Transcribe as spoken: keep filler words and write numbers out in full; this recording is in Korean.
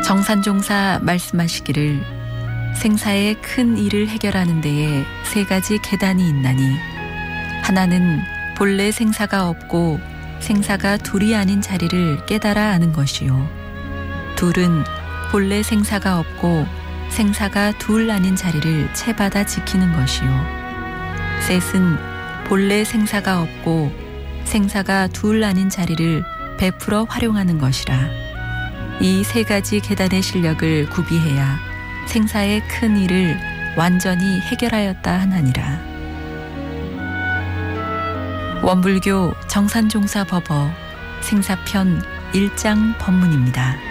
정산종사 말씀하시기를 생사의 큰 일을 해결하는 데에 세 가지 계단이 있나니 하나는 본래 생사가 없고 생사가 둘이 아닌 자리를 깨달아 아는 것이요, 둘은 본래 생사가 없고 생사가 둘 아닌 자리를 채받아 지키는 것이요, 셋은 본래 생사가 없고 생사가 둘 아닌 자리를 베풀어 활용하는 것이라. 이 세 가지 계단의 실력을 구비해야 생사의 큰 일을 완전히 해결하였다 하나니라. 원불교 정산종사 법어 생사편 일 장 법문입니다.